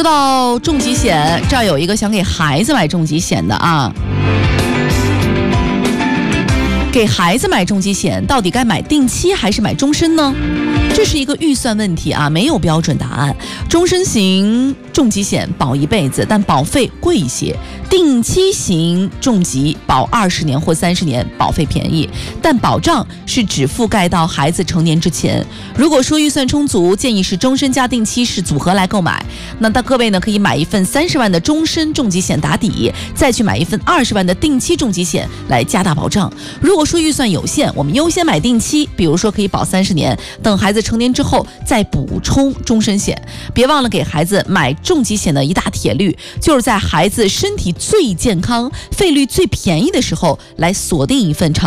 说到重疾险，这儿有一个想给孩子买重疾险的啊。给孩子买重疾险，到底该买定期还是买终身呢？这是一个预算问题啊，没有标准答案。终身型重疾险保一辈子，但保费贵一些；定期型重疾保20年或30年，保费便宜，但保障是只覆盖到孩子成年之前。如果说预算充足，建议是终身加定期是组合来购买。那各位呢，可以买一份30万的终身重疾险打底，再去买一份20万的定期重疾险来加大保障。如果说预算有限，我们优先买定期，比如说可以保30年，等孩子成年之后再补充终身险。别忘了给孩子买重疾险的一大铁律，就是在孩子身体最健康、费率最便宜的时候来锁定一份长